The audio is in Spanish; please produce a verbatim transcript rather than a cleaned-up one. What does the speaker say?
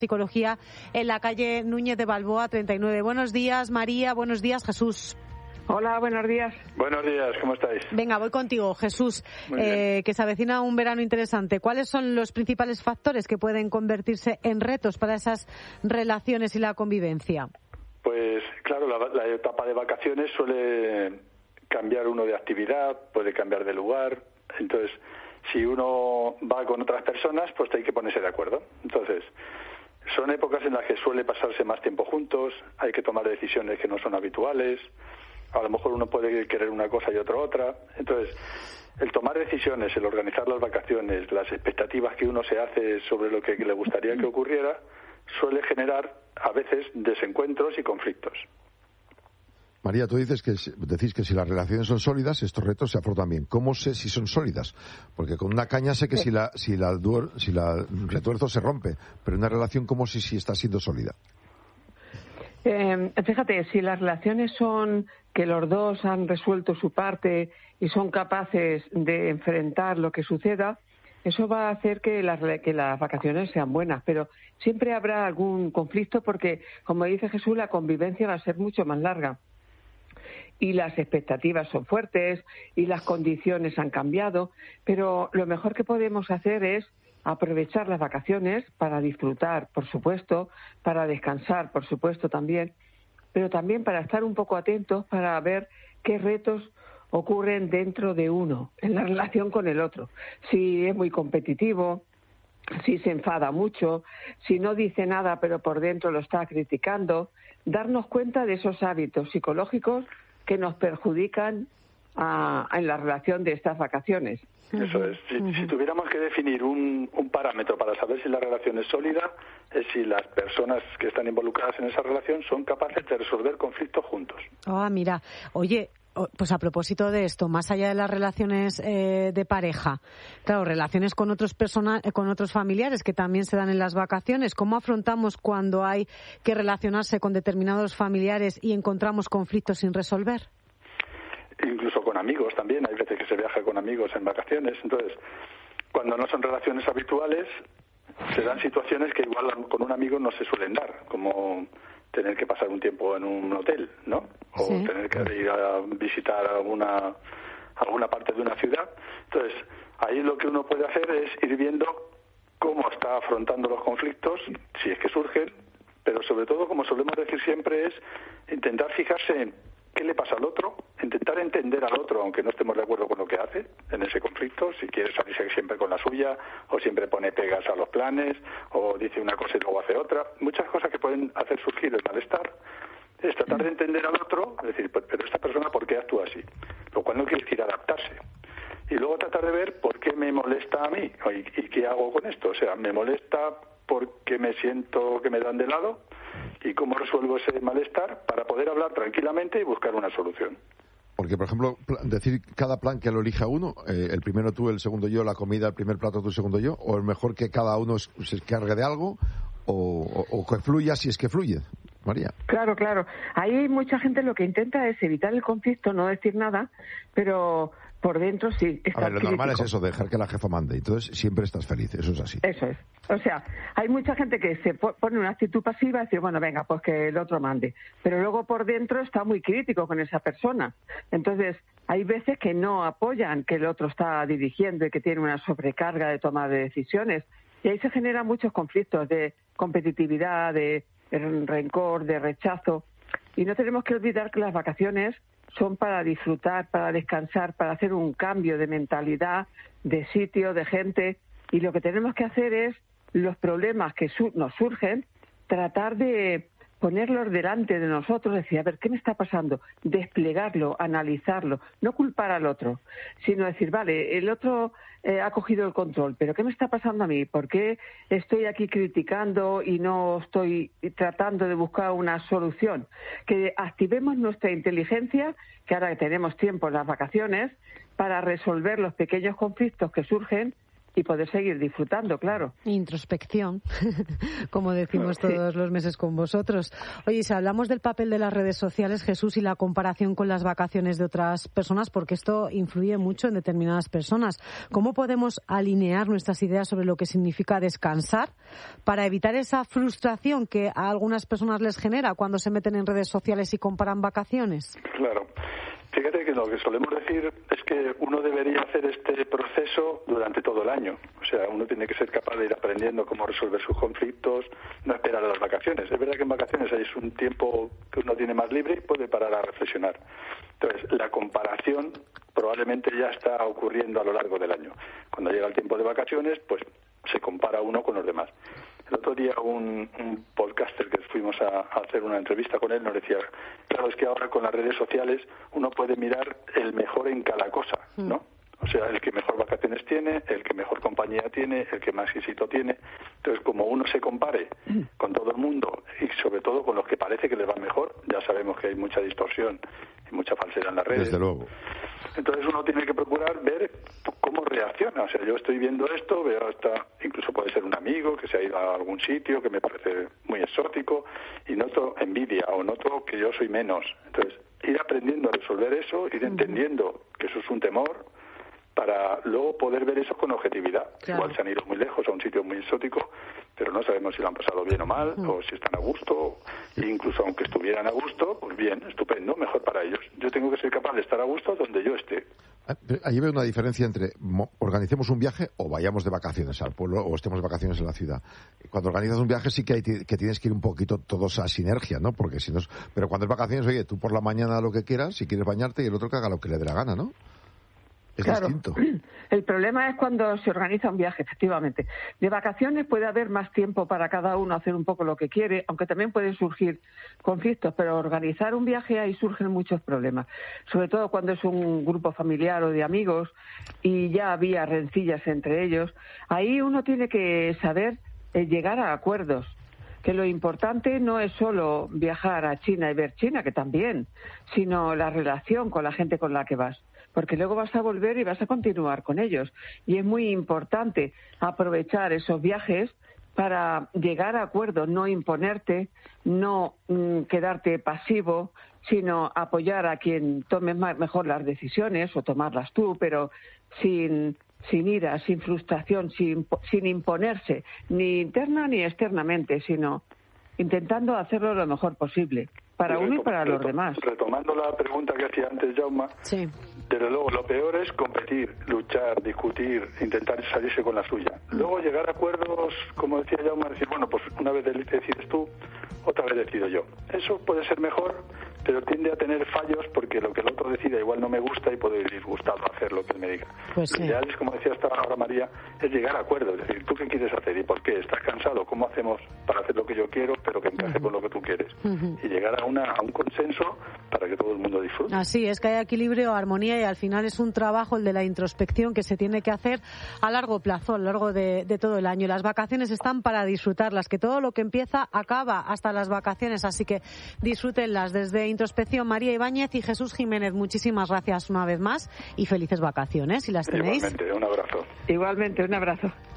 Psicología en la calle Núñez de Balboa treinta y nueve. Buenos días, María. Buenos días, Jesús. Hola, buenos días. Buenos días, ¿cómo estáis? Venga, voy contigo, Jesús, eh, que se avecina un verano interesante. ¿Cuáles son los principales factores que pueden convertirse en retos para esas relaciones y la convivencia? Pues claro, la, la etapa de vacaciones suele cambiar uno de actividad, puede cambiar de lugar. Entonces, si uno va con otras personas, pues hay que ponerse de acuerdo. Entonces, son épocas en las que suele pasarse más tiempo juntos, hay que tomar decisiones que no son habituales, a lo mejor uno puede querer una cosa y otro otra. Entonces, el tomar decisiones, el organizar las vacaciones, las expectativas que uno se hace sobre lo que le gustaría que ocurriera, suele generar a veces desencuentros y conflictos. María, tú dices que decís que si las relaciones son sólidas, estos retos se afrontan bien. ¿Cómo sé si son sólidas? Porque con una caña sé que si la si la duer, si la retuerzo se rompe, pero en una relación, ¿cómo sé si está siendo sólida? Eh, fíjate, si las relaciones son que los dos han resuelto su parte y son capaces de enfrentar lo que suceda, eso va a hacer que las, que las vacaciones sean buenas, pero siempre habrá algún conflicto porque, como dice Jesús, la convivencia va a ser mucho más larga. Y las expectativas son fuertes y las condiciones han cambiado, pero lo mejor que podemos hacer es aprovechar las vacaciones para disfrutar, por supuesto, para descansar, por supuesto también, pero también para estar un poco atentos para ver qué retos ocurren dentro de uno, en la relación con el otro. Si es muy competitivo, si se enfada mucho, si no dice nada pero por dentro lo está criticando, darnos cuenta de esos hábitos psicológicos que nos perjudican a, en la relación de estas vacaciones. Eso es. Si, uh-huh. si tuviéramos que definir un, un parámetro para saber si la relación es sólida, es si las personas que están involucradas en esa relación son capaces de resolver conflictos juntos. Ah, mira, oye, pues a propósito de esto, más allá de las relaciones eh, de pareja, claro, relaciones con otros persona, con otros familiares que también se dan en las vacaciones, ¿cómo afrontamos cuando hay que relacionarse con determinados familiares y encontramos conflictos sin resolver? Incluso con amigos también, hay veces que se viaja con amigos en vacaciones. Entonces, cuando no son relaciones habituales, se dan situaciones que igual con un amigo no se suelen dar, como tener que pasar un tiempo en un hotel, ¿no? O sí. tener que ir a visitar alguna alguna parte de una ciudad. Entonces, ahí lo que uno puede hacer es ir viendo cómo está afrontando los conflictos, si es que surgen, pero sobre todo, como solemos decir siempre, es intentar fijarse en qué le pasa al otro, intentar entender al otro, aunque no estemos de acuerdo con lo que hace en ese conflicto, si quiere salirse siempre con la suya, o siempre pone pegas a los planes, o dice una cosa y luego hace otra. Muchas cosas que pueden hacer surgir el malestar es tratar de entender al otro, es decir, pero esta persona, ¿por qué actúa así? Lo cual no quiere decir adaptarse. Y luego tratar de ver por qué me molesta a mí, y, y qué hago con esto. O sea, me molesta porque me siento que me dan de lado, y cómo resuelvo ese malestar para poder hablar tranquilamente y buscar una solución. Porque, por ejemplo, decir cada plan que lo elija uno, eh, el primero tú, el segundo yo, la comida, el primer plato tú, el segundo yo, o es mejor que cada uno se encargue de algo, o, o, o que fluya si es que fluye, María. Claro, claro. Ahí mucha gente lo que intenta es evitar el conflicto, no decir nada, pero por dentro sí. A ver, lo crítico. normal es eso, dejar que la jefa mande, entonces siempre estás feliz, eso es así. Eso es. O sea, hay mucha gente que se pone una actitud pasiva y dice, bueno, venga, pues que el otro mande. Pero luego por dentro está muy crítico con esa persona. Entonces, hay veces que no apoyan que el otro está dirigiendo y que tiene una sobrecarga de toma de decisiones. Y ahí se generan muchos conflictos de competitividad, de rencor, de rechazo. Y no tenemos que olvidar que las vacaciones son para disfrutar, para descansar, para hacer un cambio de mentalidad, de sitio, de gente. Y lo que tenemos que hacer es los problemas que su- nos surgen, tratar de ponerlos delante de nosotros, decir, a ver, ¿qué me está pasando? Desplegarlo, analizarlo, no culpar al otro, sino decir, vale, el otro eh, ha cogido el control, pero ¿qué me está pasando a mí? ¿Por qué estoy aquí criticando y no estoy tratando de buscar una solución? Que activemos nuestra inteligencia, que ahora que tenemos tiempo en las vacaciones, para resolver los pequeños conflictos que surgen y poder seguir disfrutando, claro. Introspección, como decimos Sí. todos los meses con vosotros. Oye, si hablamos del papel de las redes sociales, Jesús, y la comparación con las vacaciones de otras personas, porque esto influye mucho en determinadas personas, ¿cómo podemos alinear nuestras ideas sobre lo que significa descansar para evitar esa frustración que a algunas personas les genera cuando se meten en redes sociales y comparan vacaciones? Claro. Fíjate que lo que solemos decir es que uno debería hacer este proceso durante todo el año. O sea, uno tiene que ser capaz de ir aprendiendo cómo resolver sus conflictos, no esperar a las vacaciones. Es verdad que en vacaciones hay un tiempo que uno tiene más libre y puede parar a reflexionar. Entonces, la comparación probablemente ya está ocurriendo a lo largo del año. Cuando llega el tiempo de vacaciones, pues se compara uno con los demás. El otro día un, un podcaster que fuimos a, a hacer una entrevista con él nos decía, claro, es que ahora con las redes sociales uno puede mirar el mejor en cada cosa, ¿no? O sea, el que mejor vacaciones tiene, el que mejor compañía tiene, el que más éxito tiene. Entonces, como uno se compare con todo el mundo y sobre todo con los que parece que les va mejor, ya sabemos que hay mucha distorsión y mucha falsedad en las redes. Desde luego. Entonces uno tiene que procurar ver cómo reacciona. O sea, yo estoy viendo esto, veo hasta, incluso puede ser un amigo que se ha ido a algún sitio que me parece muy exótico y noto envidia o noto que yo soy menos. Entonces, ir aprendiendo a resolver eso, ir entendiendo que eso es un temor, para luego poder ver eso con objetividad. Claro. Igual se han ido muy lejos a un sitio muy exótico, pero no sabemos si lo han pasado bien o mal, mm. o si están a gusto, e incluso aunque estuvieran a gusto, pues bien, estupendo, mejor para ellos. Yo tengo que ser capaz de estar a gusto donde yo esté. Allí veo una diferencia entre organicemos un viaje o vayamos de vacaciones al pueblo o estemos de vacaciones en la ciudad. Cuando organizas un viaje sí que, hay, que tienes que ir un poquito todos a sinergia, ¿no? Porque si no es, pero cuando es vacaciones, oye, tú por la mañana lo que quieras, si quieres bañarte, y el otro que haga lo que le dé la gana, ¿no? Es claro. distinto. El problema es cuando se organiza un viaje, efectivamente. De vacaciones puede haber más tiempo para cada uno hacer un poco lo que quiere, aunque también pueden surgir conflictos, pero organizar un viaje ahí surgen muchos problemas, sobre todo cuando es un grupo familiar o de amigos y ya había rencillas entre ellos. Ahí uno tiene que saber eh, llegar a acuerdos, que lo importante no es solo viajar a China y ver China, que también, sino la relación con la gente con la que vas. Porque luego vas a volver y vas a continuar con ellos. Y es muy importante aprovechar esos viajes para llegar a acuerdos, no imponerte, no mm, quedarte pasivo, sino apoyar a quien tome más, mejor las decisiones o tomarlas tú, pero sin, sin ira, sin frustración, sin, sin imponerse, ni interna ni externamente, sino intentando hacerlo lo mejor posible, para uno y para los demás. Retomando la pregunta que hacía antes Jaume, sí. Desde luego lo peor es competir, luchar, discutir, intentar salirse con la suya. Luego llegar a acuerdos, como decía Jaume, decir, bueno, pues una vez decides tú, otra vez decido yo. Eso puede ser mejor, pero tiende a tener fallos porque lo que el otro decida igual no me gusta y puedo ir disgustado a hacer lo que él me diga. Pues sí. Lo ideal es, como decía hasta ahora María, es llegar a acuerdos, es decir, ¿tú qué quieres hacer y por qué? ¿Estás cansado? ¿Cómo hacemos para hacer lo que yo quiero, pero que encaje uh-huh. con lo que tú quieres? Uh-huh. Y llegar a, una, a un consenso para que todo el mundo disfrute. Así es, que haya equilibrio, armonía, y al final es un trabajo, el de la introspección, que se tiene que hacer a largo plazo, a lo largo de, de todo el año. Las vacaciones están para disfrutarlas, que todo lo que empieza acaba hasta las vacaciones, así que disfrútenlas. Desde Introspección, María Ibáñez y Jesús Jiménez, muchísimas gracias una vez más y felices vacaciones, si las tenéis. Igualmente, un abrazo. Igualmente, un abrazo.